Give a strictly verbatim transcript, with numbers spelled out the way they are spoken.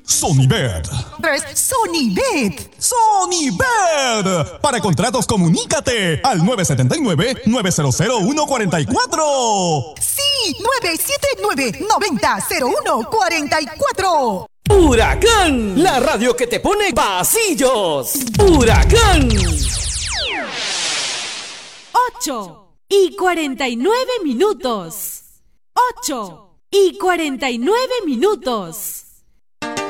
Sonybet. tres. Sonybet. Sonybet. Para contratos, comunícate al nueve siete nueve, nueve cero cero, uno cuatro cuatro. Sí, nueve siete nueve, nueve cero cero uno cuatro cuatro. Huracán, la radio que te pone pasillos. Huracán. ocho y cuarenta y nueve minutos. ocho y cuarenta y nueve minutos.